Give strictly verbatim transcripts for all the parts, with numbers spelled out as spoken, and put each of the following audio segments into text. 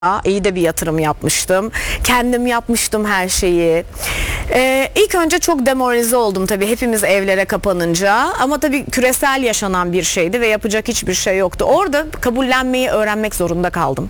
İyi de bir yatırım yapmıştım. Kendim yapmıştım her şeyi. Ee, ilk önce çok demoralize oldum tabii hepimiz evlere kapanınca. Ama tabii küresel yaşanan bir şeydi ve yapacak hiçbir şey yoktu. Orada kabullenmeyi öğrenmek zorunda kaldım.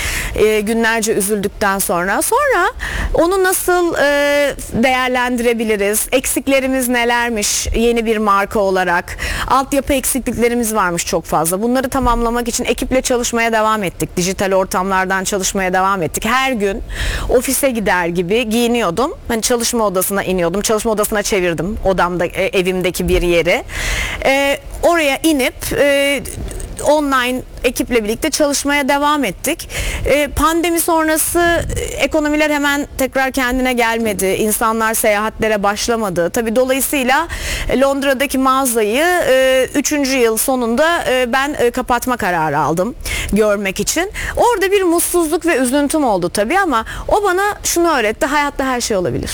Ee, günlerce üzüldükten sonra. Sonra onu nasıl e, değerlendirebiliriz? Eksiklerimiz nelermiş yeni bir marka olarak? Altyapı eksikliklerimiz varmış çok fazla. Bunları tamamlamak için ekiple çalışmaya devam ettik. Dijital ortamlardan çalışmaya devam ettik. Her gün ofise gider gibi giyiniyordum. Hani çalışma odasına iniyordum. Çalışma odasına çevirdim odamda, e, evimdeki bir yeri. E, oraya inip e, online ekiple birlikte çalışmaya devam ettik. Ee, pandemi sonrası ekonomiler hemen tekrar kendine gelmedi. İnsanlar seyahatlere başlamadı. Tabii dolayısıyla Londra'daki mağazayı e, üçüncü yıl sonunda e, ben e, kapatma kararı aldım görmek için. Orada bir mutsuzluk ve üzüntüm oldu tabii ama o bana şunu öğretti. Hayatta her şey olabilir.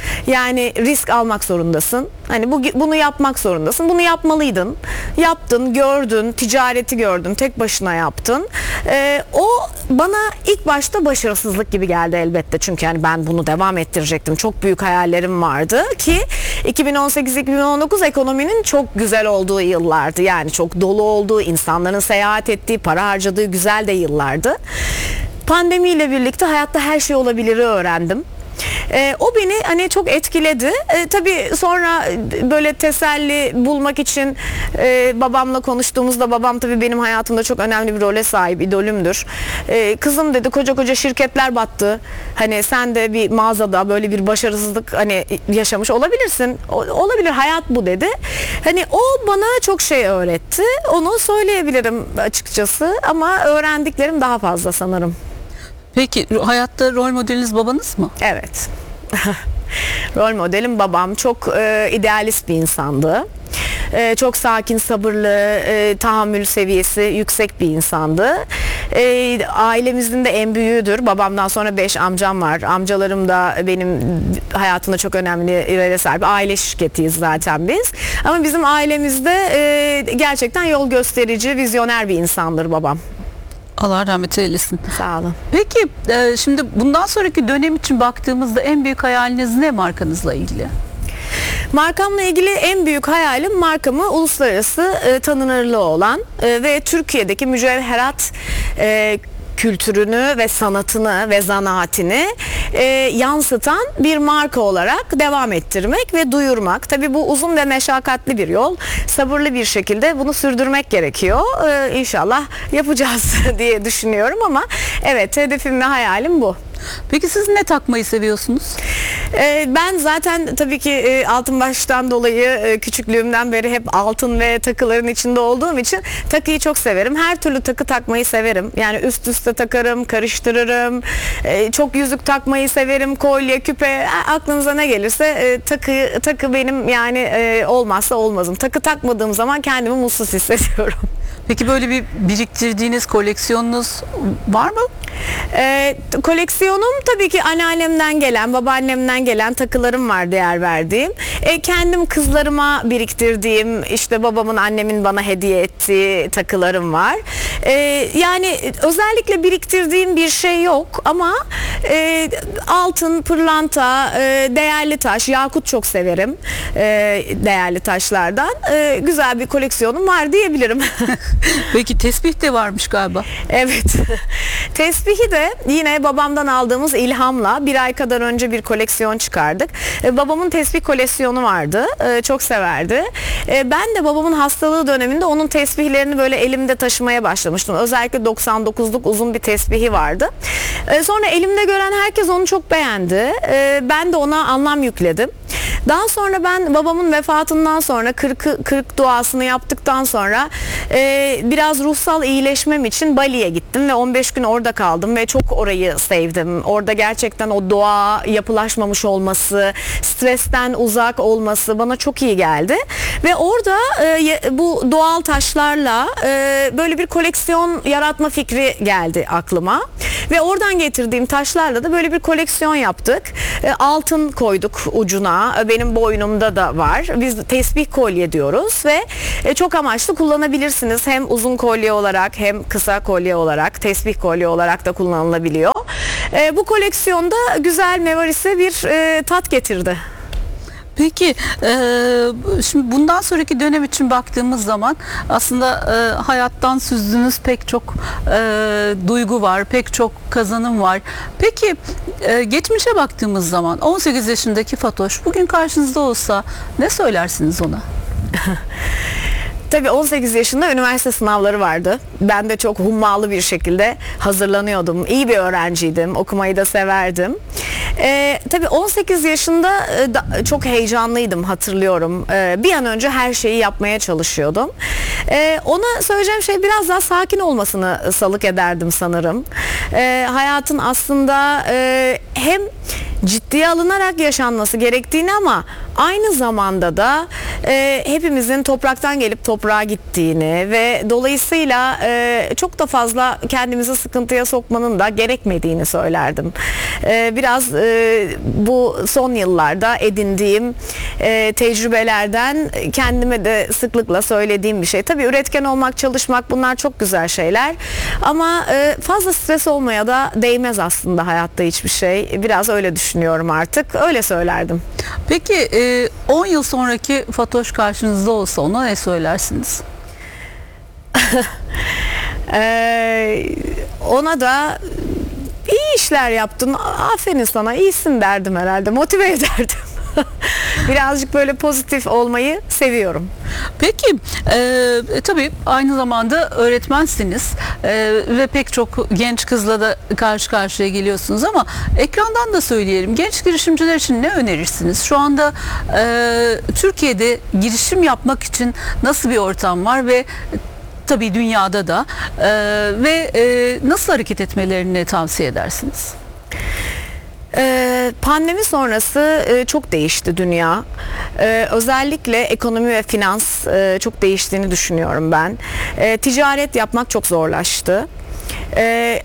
Yani risk almak zorundasın. Hani bu, bunu yapmak zorundasın. Bunu yapmalıydın. Yaptın, gördün, ticareti gördün, tek başına yaptın. Ee, o bana ilk başta başarısızlık gibi geldi elbette. Çünkü yani ben bunu devam ettirecektim. Çok büyük hayallerim vardı ki iki bin on sekiz iki bin on dokuz ekonominin çok güzel olduğu yıllardı. Yani çok dolu olduğu, insanların seyahat ettiği, para harcadığı güzel de yıllardı. Pandemiyle birlikte hayatta her şey olabilir'i öğrendim. Ee, o beni hani çok etkiledi. Ee, tabii sonra böyle teselli bulmak için e, babamla konuştuğumuzda babam tabii benim hayatımda çok önemli bir role sahip, idolümdür. Ee, kızım dedi koca koca şirketler battı. Hani sen de bir mağazada böyle bir başarısızlık hani yaşamış olabilirsin. O, olabilir, hayat bu dedi. Hani o bana çok şey öğretti. Onu söyleyebilirim açıkçası ama öğrendiklerim daha fazla sanırım. Peki hayatta rol modeliniz babanız mı? Evet. Rol modelim babam. Çok e, idealist bir insandı. E, çok sakin, sabırlı, e, tahammül seviyesi yüksek bir insandı. E, ailemizin de en büyüğüdür. Babamdan sonra beş amcam var. Amcalarım da benim hayatımda çok önemli yere sahip. Aile şirketiyiz zaten biz. Ama bizim ailemizde e, gerçekten yol gösterici, vizyoner bir insandır babam. Allah rahmet eylesin. Sağ olun. Peki e, şimdi bundan sonraki dönem için baktığımızda en büyük hayaliniz ne markanızla ilgili? Markamla ilgili en büyük hayalim markamı uluslararası e, tanınırlığı olan e, ve Türkiye'deki mücevherat e, kültürünü ve sanatını ve zanaatini e, yansıtan bir marka olarak devam ettirmek ve duyurmak. Tabii bu uzun ve meşakkatli bir yol. Sabırlı bir şekilde bunu sürdürmek gerekiyor. E, İnşallah yapacağız diye düşünüyorum ama evet, hedefim ve hayalim bu. Peki siz ne takmayı seviyorsunuz? Ee, ben zaten tabii ki e, altın baştan dolayı e, küçüklüğümden beri hep altın ve takıların içinde olduğum için takıyı çok severim. Her türlü takı takmayı severim. Yani üst üste takarım, karıştırırım. E, çok yüzük takmayı severim. Kolye, küpe, aklınıza ne gelirse e, takı takı benim yani e, olmazsa olmazım. Takı takmadığım zaman kendimi mutsuz hissediyorum. Peki böyle bir biriktirdiğiniz koleksiyonunuz var mı? Ee, koleksiyonum tabii ki anneannemden gelen, babaannemden gelen takılarım var değer verdiğim. Ee, kendim kızlarıma biriktirdiğim, işte babamın, annemin bana hediye ettiği takılarım var. Ee, yani özellikle biriktirdiğim bir şey yok ama e, altın, pırlanta, e, değerli taş, yakut çok severim e, değerli taşlardan. E, güzel bir koleksiyonum var diyebilirim. Peki tesbih de varmış galiba. Evet. Tesbihi de yine babamdan aldığımız ilhamla bir ay kadar önce bir koleksiyon çıkardık. Ee, babamın tesbih koleksiyonu vardı. Ee, çok severdi. Ee, ben de babamın hastalığı döneminde onun tesbihlerini böyle elimde taşımaya başlamıştım. Özellikle doksan dokuzluk uzun bir tesbihi vardı. Ee, sonra elimde gören herkes onu çok beğendi. Ee, ben de ona anlam yükledim. Daha sonra ben babamın vefatından sonra kırk, kırk duasını yaptıktan sonra e, biraz ruhsal iyileşmem için Bali'ye gittim ve on beş gün orada kaldım ve çok orayı sevdim. Orada gerçekten o doğa yapılaşmamış olması, stresten uzak olması bana çok iyi geldi. Ve orada e, bu doğal taşlarla e, böyle bir koleksiyon yaratma fikri geldi aklıma. Ve oradan getirdiğim taşlarla da böyle bir koleksiyon yaptık. E, altın koyduk ucuna. benim boynumda da var. Biz tesbih kolye diyoruz ve e, çok amaçlı kullanabilirsiniz. Hem uzun kolye olarak hem kısa kolye olarak, tesbih kolye olarak da kullanılabiliyor. E, bu koleksiyonda güzel Mevaris'e bir e, tat getirdi. Peki e, şimdi bundan sonraki dönem için baktığımız zaman aslında e, hayattan süzdüğünüz pek çok e, duygu var, pek çok kazanım var. Peki e, geçmişe baktığımız zaman on sekiz yaşındaki Fatoş bugün karşınızda olsa ne söylersiniz ona? Tabii on sekiz yaşında üniversite sınavları vardı. Ben de çok hummalı bir şekilde hazırlanıyordum. İyi bir öğrenciydim. Okumayı da severdim. Ee, tabii on sekiz yaşında e, da, çok heyecanlıydım, hatırlıyorum. Ee, bir an önce her şeyi yapmaya çalışıyordum. Ee, ona söyleyeceğim şey biraz daha sakin olmasını salık ederdim sanırım. Ee, hayatın aslında e, hem ciddiye alınarak yaşanması gerektiğini ama aynı zamanda da e, hepimizin topraktan gelip toprağa gittiğini ve dolayısıyla e, çok da fazla kendimizi sıkıntıya sokmanın da gerekmediğini söylerdim. E, biraz e, bu son yıllarda edindiğim e, tecrübelerden kendime de sıklıkla söylediğim bir şey. Tabii üretken olmak, çalışmak, bunlar çok güzel şeyler ama e, fazla stres olmaya da değmez aslında hayatta hiçbir şey. Biraz öyle düşünüyorum artık. Öyle söylerdim. Peki e, on yıl sonraki Fatoş karşınızda olsa ona ne söylersiniz? ee, ona da iyi işler yaptın, aferin sana, iyisin derdim herhalde. Motive ederdim. Birazcık böyle pozitif olmayı seviyorum. Peki e, tabii aynı zamanda öğretmensiniz e, ve pek çok genç kızla da karşı karşıya geliyorsunuz ama ekrandan da söyleyelim, genç girişimciler için ne önerirsiniz? Şu anda e, Türkiye'de girişim yapmak için nasıl bir ortam var ve tabii dünyada da e, ve e, nasıl hareket etmelerini tavsiye edersiniz? Ee, pandemi sonrası e, çok değişti dünya. Ee, özellikle ekonomi ve finans e, çok değiştiğini düşünüyorum ben. E, ticaret yapmak çok zorlaştı. E,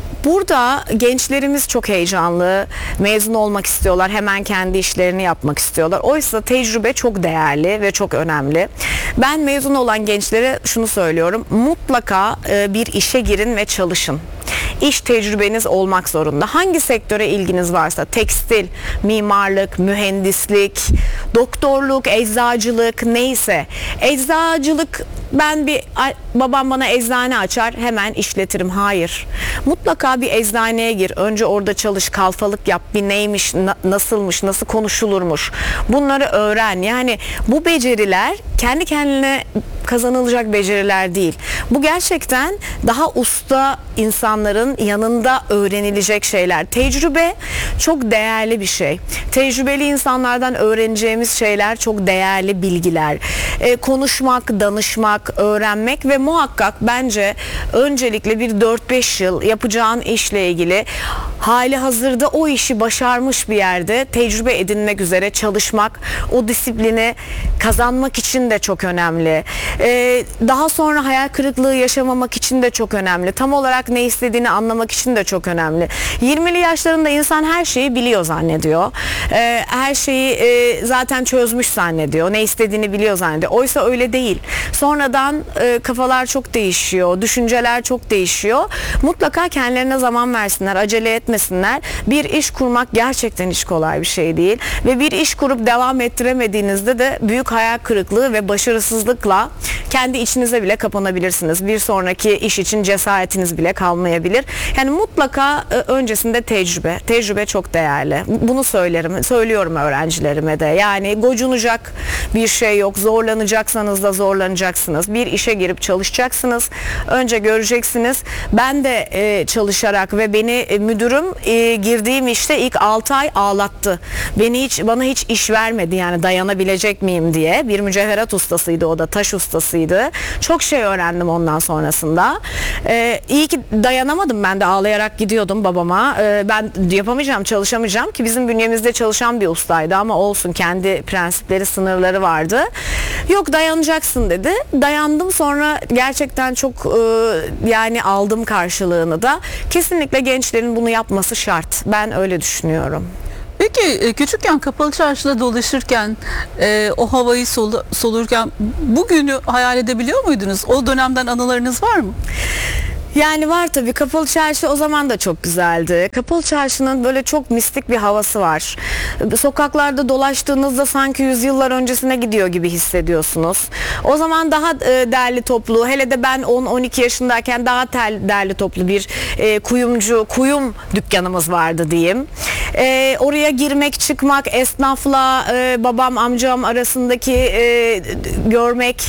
Burada gençlerimiz çok heyecanlı, mezun olmak istiyorlar, hemen kendi işlerini yapmak istiyorlar. Oysa tecrübe çok değerli ve çok önemli. Ben mezun olan gençlere şunu söylüyorum, mutlaka e, bir işe girin ve çalışın. İş tecrübeniz olmak zorunda. Hangi sektöre ilginiz varsa, tekstil, mimarlık, mühendislik, doktorluk, eczacılık, neyse. Eczacılık, ben bir babam bana eczane açar hemen işletirim. Hayır. Mutlaka bir eczaneye gir. Önce orada çalış, kalfalık yap. Bir neymiş, na- nasılmış, nasıl konuşulurmuş. Bunları öğren. Yani bu beceriler kendi kendine kazanılacak beceriler değil. Bu gerçekten daha usta insanların yanında öğrenilecek şeyler. Tecrübe çok değerli bir şey. Tecrübeli insanlardan öğreneceğimiz şeyler çok değerli bilgiler. Ee, konuşmak, danışmak, öğrenmek ve muhakkak bence öncelikle bir dört beş yıl yapacağın işle ilgili hali hazırda o işi başarmış bir yerde tecrübe edinmek üzere çalışmak, o disiplini kazanmak için de çok önemli. Ee, daha sonra hayal kırıklığı yaşamamak için de çok önemli. Tam olarak ne istediğini anlamak için de çok önemli. yirmili yaşlarında insan her şeyi biliyor zannediyor. Ee, her şeyi e, zaten çözmüş zannediyor. Ne istediğini biliyor zannediyor. Oysa öyle değil. Sonradan e, kafalar çok değişiyor. Düşünceler çok değişiyor. Mutlaka kendilerine zaman versinler. Acele etmesinler. Bir iş kurmak gerçekten hiç kolay bir şey değil. Ve bir iş kurup devam ettiremediğinizde de büyük hayal kırıklığı ve başarısızlıkla kendi içinize bile kapanabilirsiniz. Bir sonraki iş için cesaretiniz bile kalmayabilir. Yani mutlaka e, öncesinde tecrübe. Tecrübe çok değerli. Bunu söylerim, söylüyorum öğrencilerime de. Yani gocunacak bir şey yok. Zorlanacaksanız da zorlanacaksınız. Bir işe girip çalışacaksınız. Önce göreceksiniz. Ben de e, çalışarak ve beni e, müdürüm e, girdiğim işte ilk altı ay ağlattı. Beni hiç bana hiç iş vermedi yani dayanabilecek miyim diye. Bir mücevherat ustasıydı, o da taş ustasıydı. Çok şey öğrendim ondan sonrasında. Ee, iyi ki dayanamadım, ben de ağlayarak gidiyordum babama. Ee, ben yapamayacağım, çalışamayacağım ki bizim bünyemizde çalışan bir ustaydı ama olsun, kendi prensipleri, sınırları vardı. Yok, dayanacaksın dedi. Dayandım, sonra gerçekten çok e, yani aldım karşılığını da. Kesinlikle gençlerin bunu yapması şart. Ben öyle düşünüyorum. Peki e, küçükken kapalı çarşıda dolaşırken e, o havayı solu- solurken bugünü hayal edebiliyor muydunuz? O dönemden anılarınız var mı? Yani var tabii, Kapalı Çarşı o zaman da çok güzeldi. Kapalı Çarşı'nın böyle çok mistik bir havası var. Sokaklarda dolaştığınızda sanki yüzyıllar öncesine gidiyor gibi hissediyorsunuz. O zaman daha e, derli toplu, hele de ben on on iki yaşındayken daha tel, derli toplu bir e, kuyumcu, kuyum dükkanımız vardı diyeyim. E, oraya girmek, çıkmak, esnafla e, babam, amcam arasındaki e, görmek,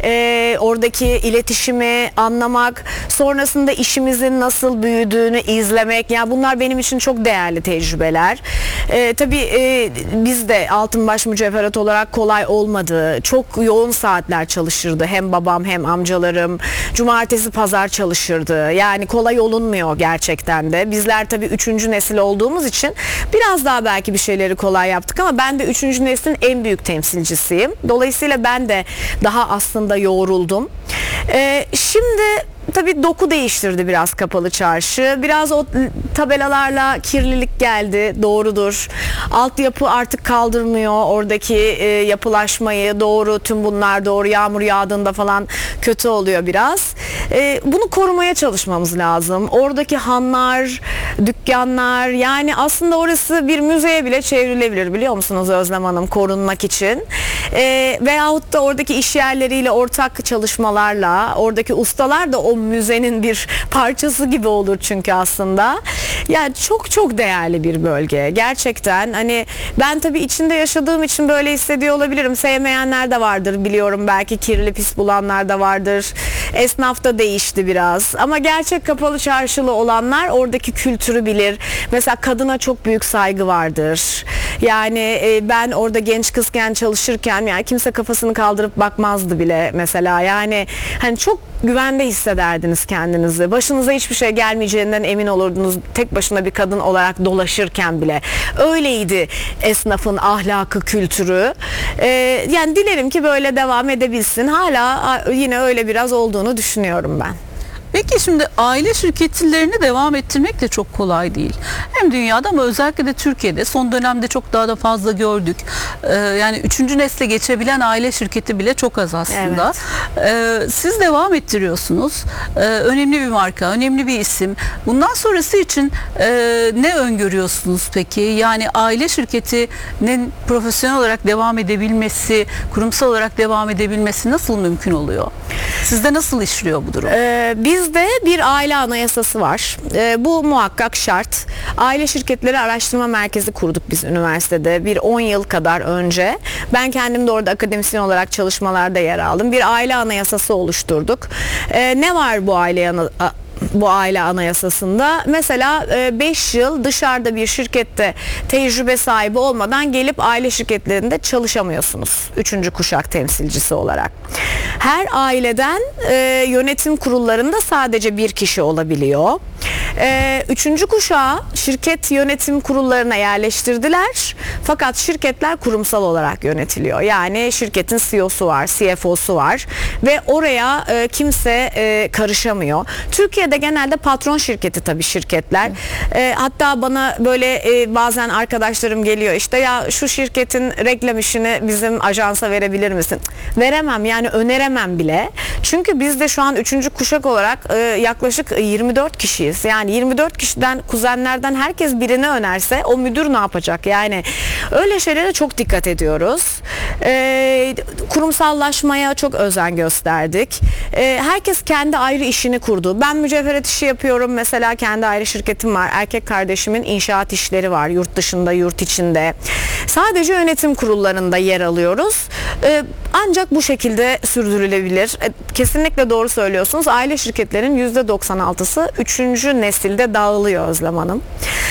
e, oradaki iletişimi anlamak, sonrasında işimizin nasıl büyüdüğünü izlemek, yani bunlar benim için çok değerli tecrübeler. Ee, tabii e, biz de Altınbaş Mücevherat olarak kolay olmadı. Çok yoğun saatler çalışırdı. Hem babam hem amcalarım. Cumartesi pazar çalışırdı. Yani kolay olunmuyor gerçekten de. Bizler tabii üçüncü nesil olduğumuz için biraz daha belki bir şeyleri kolay yaptık ama ben de üçüncü neslin en büyük temsilcisiyim. Dolayısıyla ben de daha aslında yoğruldum. Ee, şimdi tabii doku değiştirdi biraz Kapalı Çarşı. Biraz o tabelalarla kirlilik geldi, doğrudur. Altyapı artık kaldırmıyor oradaki e, yapılaşmayı, doğru, tüm bunlar doğru. Yağmur yağdığında falan kötü oluyor biraz. E, bunu korumaya çalışmamız lazım. Oradaki hanlar, dükkanlar, yani aslında orası bir müzeye bile çevrilebilir, biliyor musunuz Özlem Hanım, korunmak için. E, veyahut da oradaki iş yerleriyle ortak çalışmalarla, oradaki ustalar da o müzenin bir parçası gibi olur çünkü aslında. Yani çok çok değerli bir bölge. Gerçekten hani ben tabii içinde yaşadığım için böyle hissediyor olabilirim. Sevmeyenler de vardır biliyorum. Belki kirli pis bulanlar da vardır. Esnaf da değişti biraz. Ama gerçek Kapalı Çarşılı olanlar oradaki kültürü bilir. Mesela kadına çok büyük saygı vardır. Yani e, ben orada genç kızken çalışırken yani kimse kafasını kaldırıp bakmazdı bile mesela. Yani hani çok güvende hissederdiniz kendinizi. Başınıza hiçbir şey gelmeyeceğinden emin olurdunuz. Tek başına bir kadın olarak dolaşırken bile. Öyleydi esnafın ahlakı, kültürü. Ee, yani dilerim ki böyle devam edebilsin. Hala yine öyle biraz olduğunu düşünüyorum ben. Peki şimdi aile şirketlerini devam ettirmek de çok kolay değil. Hem dünyada ama özellikle de Türkiye'de son dönemde çok daha da fazla gördük. Ee, yani üçüncü nesle geçebilen aile şirketi bile çok az aslında. Evet. Ee, siz devam ettiriyorsunuz. Ee, önemli bir marka, önemli bir isim. Bundan sonrası için e, ne öngörüyorsunuz peki? Yani aile şirketinin profesyonel olarak devam edebilmesi, kurumsal olarak devam edebilmesi nasıl mümkün oluyor? Sizde nasıl işliyor bu durum? Ee, bizde bir aile anayasası var. Ee, bu muhakkak şart. Aile Şirketleri Araştırma Merkezi kurduk biz üniversitede bir on yıl kadar önce. Ben kendim de orada akademisyen olarak çalışmalarda yer aldım. Bir aile anayasası oluşturduk. Ee, ne var bu aile anayasası? Bu aile anayasasında mesela beş yıl dışarıda bir şirkette tecrübe sahibi olmadan gelip aile şirketlerinde çalışamıyorsunuz. Üçüncü kuşak temsilcisi olarak. Her aileden e, yönetim kurullarında sadece bir kişi olabiliyor. E, üçüncü kuşağı şirket yönetim kurullarına yerleştirdiler. Fakat şirketler kurumsal olarak yönetiliyor. Yani şirketin C E O'su var, C F O'su var ve oraya e, kimse e, karışamıyor. Türkiye'de genelde patron şirketi tabii şirketler. E, hatta bana böyle e, bazen arkadaşlarım geliyor, işte ya şu şirketin reklam işini bizim ajansa verebilir misin? Veremem, yani öneremem bile. Çünkü biz de şu an üçüncü kuşak olarak e, yaklaşık yirmi dört kişiyiz. Yani yirmi dört kişiden, kuzenlerden herkes birini önerse o müdür ne yapacak? Yani öyle şeylere çok dikkat ediyoruz. E, kurumsallaşmaya çok özen gösterdik. E, herkes kendi ayrı işini kurdu. Ben mücevherat işi yapıyorum. Mesela kendi ayrı şirketim var. Erkek kardeşimin inşaat işleri var. Yurt dışında, yurt içinde. Sadece yönetim kurullarında yer alıyoruz. E, ancak bu şekilde sürdürülebilir. E, kesinlikle doğru söylüyorsunuz. Aile şirketlerin yüzde doksan altısı üçüncü nesilde dağılıyor Özlem Hanım.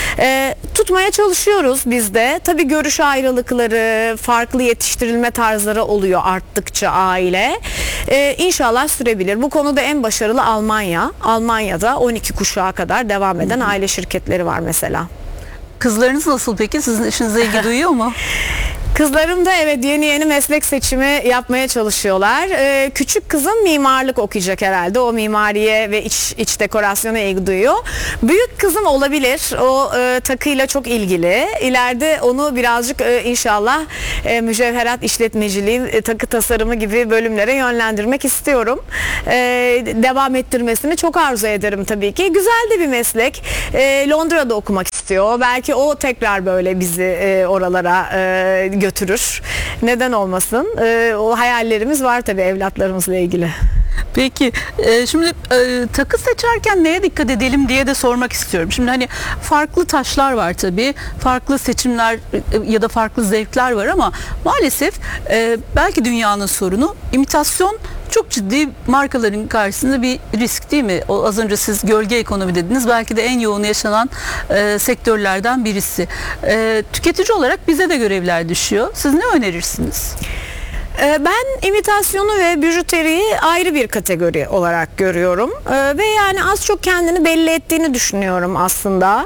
E, tutmaya çalışıyoruz biz de. Tabii görüş ayrılıkları, farklı yetiştirilme tarzları oluyor arttıkça aile. E, İnşallah sürebilir. Bu konuda en başarılı Almanya. Almanya'da on iki kuşağa kadar devam eden aile şirketleri var mesela. Kızlarınız nasıl peki? Sizin işinize ilgi duyuyor mu? Kızlarım da evet yeni yeni meslek seçimi yapmaya çalışıyorlar. Ee, küçük kızım mimarlık okuyacak herhalde. O mimariye ve iç, iç dekorasyona ilgi duyuyor. Büyük kızım olabilir. O e, takıyla çok ilgili. İleride onu birazcık e, inşallah e, mücevherat işletmeciliği, e, takı tasarımı gibi bölümlere yönlendirmek istiyorum. E, devam ettirmesini çok arzu ederim tabii ki. Güzel de bir meslek. E, Londra'da okumak istiyor. Belki o tekrar böyle bizi e, oralara e, götürür. Neden olmasın? E, o hayallerimiz var tabii evlatlarımızla ilgili. Peki e, şimdi e, takı seçerken neye dikkat edelim diye de sormak istiyorum. Şimdi hani farklı taşlar var tabii, farklı seçimler e, ya da farklı zevkler var ama maalesef e, belki dünyanın sorunu imitasyon çok ciddi markaların karşısında bir risk değil mi? O az önce siz gölge ekonomi dediniz. Belki de en yoğun yaşanan e, sektörlerden birisi. E, tüketici olarak bize de görevler düşüyor. Siz ne önerirsiniz? Ben imitasyonu ve bijuteriyi ayrı bir kategori olarak görüyorum ve yani az çok kendini belli ettiğini düşünüyorum aslında.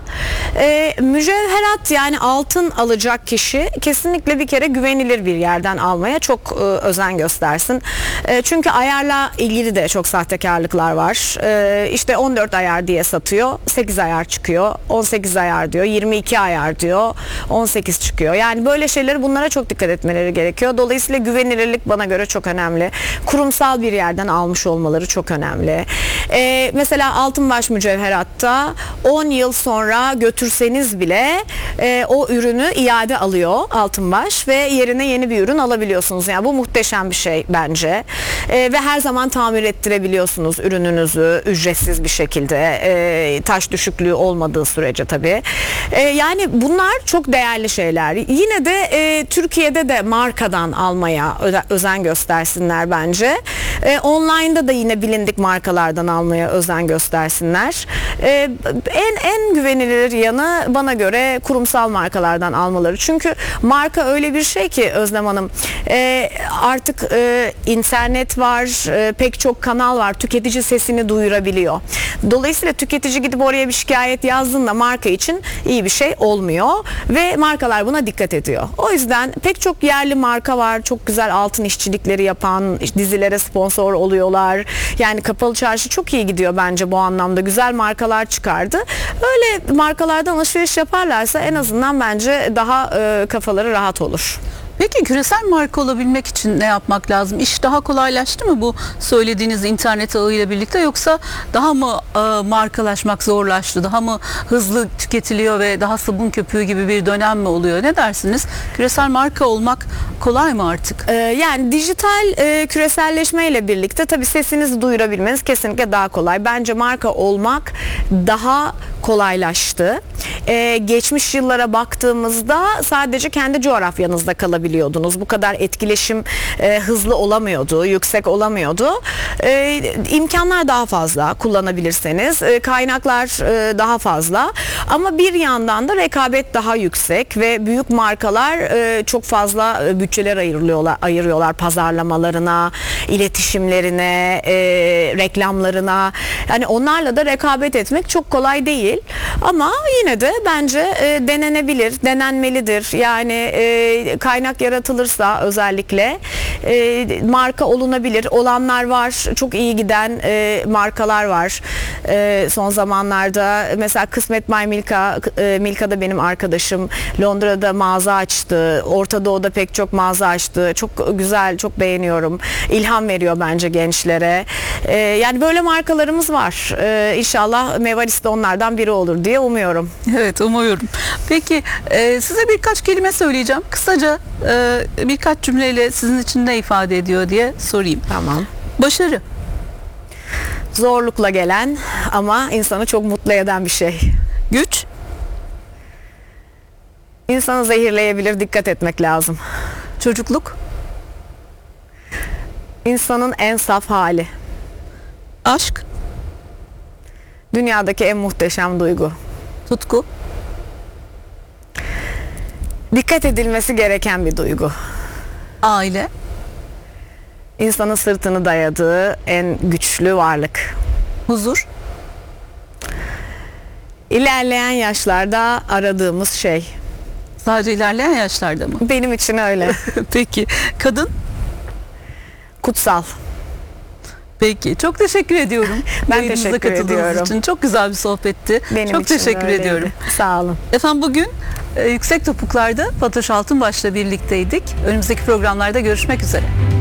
Mücevherat yani altın alacak kişi kesinlikle bir kere güvenilir bir yerden almaya çok özen göstersin. Çünkü ayarla ilgili de çok sahtekarlıklar var. İşte on dört ayar diye satıyor, sekiz ayar çıkıyor, on sekiz ayar diyor, yirmi iki ayar diyor, on sekiz çıkıyor. Yani böyle şeyleri bunlara çok dikkat etmeleri gerekiyor. Dolayısıyla güvenilir bana göre çok önemli. Kurumsal bir yerden almış olmaları çok önemli. Ee, mesela Altınbaş mücevheratta on yıl sonra götürseniz bile e, o ürünü iade alıyor Altınbaş ve yerine yeni bir ürün alabiliyorsunuz. Yani bu muhteşem bir şey bence. E, ve her zaman tamir ettirebiliyorsunuz ürününüzü ücretsiz bir şekilde. E, taş düşüklüğü olmadığı sürece tabii. E, yani bunlar çok değerli şeyler. Yine de e, Türkiye'de de markadan almaya özen göstersinler bence. Ee, online'da da yine bilindik markalardan almaya özen göstersinler. Ee, en en güvenilir yanı bana göre kurumsal markalardan almaları. Çünkü marka öyle bir şey ki Özlem Hanım, e, artık e, internet var, e, pek çok kanal var. Tüketici sesini duyurabiliyor. Dolayısıyla tüketici gidip oraya bir şikayet yazdığında marka için iyi bir şey olmuyor ve markalar buna dikkat ediyor. O yüzden pek çok yerli marka var. Çok güzel altın işçilikleri yapan, dizilere sponsor oluyorlar. Yani Kapalı Çarşı çok iyi gidiyor bence bu anlamda. Güzel markalar çıkardı. Öyle markalardan alışveriş yaparlarsa en azından bence daha e, kafaları rahat olur. Peki küresel marka olabilmek için ne yapmak lazım? İş daha kolaylaştı mı bu söylediğiniz internet ağıyla birlikte, yoksa daha mı e, markalaşmak zorlaştı? Daha mı hızlı tüketiliyor ve daha sabun köpüğü gibi bir dönem mi oluyor? Ne dersiniz? Küresel marka olmak kolay mı artık? Ee, yani dijital e, küreselleşmeyle birlikte tabii sesinizi duyurabilmeniz kesinlikle daha kolay. Bence marka olmak daha kolaylaştı. Ee, geçmiş yıllara baktığımızda sadece kendi coğrafyanızda kalabiliyordunuz. Bu kadar etkileşim e, hızlı olamıyordu, yüksek olamıyordu. E, imkanlar daha fazla kullanabilirseniz, e, kaynaklar e, daha fazla. Ama bir yandan da rekabet daha yüksek ve büyük markalar e, çok fazla bütçeler ayırıyorlar, ayırıyorlar pazarlamalarına, iletişimlerine, e, reklamlarına. Yani onlarla da rekabet etmek çok kolay değil. Ama yine de bence e, denenebilir, denenmelidir. Yani e, kaynak yaratılırsa özellikle e, marka olunabilir. Olanlar var, çok iyi giden e, markalar var. E, son zamanlarda mesela Kısmet May Milka, e, Milka da benim arkadaşım. Londra'da mağaza açtı. Orta Doğu'da pek çok mağaza açtı. Çok güzel, çok beğeniyorum. İlham veriyor bence gençlere. E, yani böyle markalarımız var. E, İnşallah Mevalis de onlardan biri olur diye umuyorum. Evet, umuyorum. Peki e, size birkaç kelime söyleyeceğim. Kısaca e, birkaç cümleyle sizin için ne ifade ediyor diye sorayım. Tamam. Başarı. Zorlukla gelen ama insanı çok mutlu eden bir şey. Güç. İnsanı zehirleyebilir, dikkat etmek lazım. Çocukluk. İnsanın en saf hali. Aşk. Dünyadaki en muhteşem duygu. Tutku. Dikkat edilmesi gereken bir duygu. Aile. İnsanın sırtını dayadığı en güçlü varlık. Huzur. İlerleyen yaşlarda aradığımız şey. Sadece ilerleyen yaşlarda mı? Benim için öyle. Peki. Kadın? Kutsal. Peki. Çok teşekkür ediyorum. Ben Yayınımıza teşekkür katıldığınız ediyorum. için. Çok güzel bir sohbetti. Benim Çok için de teşekkür öyleydi. ediyorum. Sağ olun. Efendim bugün e, Yüksek Topuklar'da Fatoş Altınbaş'la birlikteydik. Önümüzdeki programlarda görüşmek üzere.